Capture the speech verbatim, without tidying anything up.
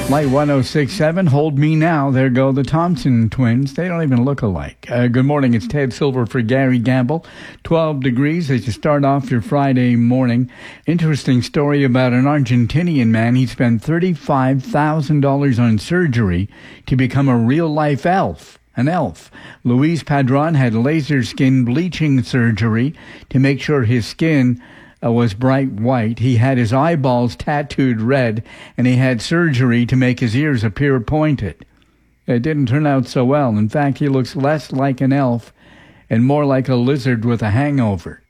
Light one oh six point seven, Hold Me Now. There go the Thompson twins. They don't even look alike. Uh, good morning. It's Ted Silver for Gary Gamble. twelve degrees as you start off your Friday morning. Interesting story about an Argentinian man. He spent thirty-five thousand dollars on surgery to become a real-life elf. An elf. Luis Padron had laser skin bleaching surgery to make sure his skin Uh, was bright white. He had his eyeballs tattooed red, and he had surgery to make his ears appear pointed. It didn't turn out so well. In fact, he looks less like an elf and more like a lizard with a hangover.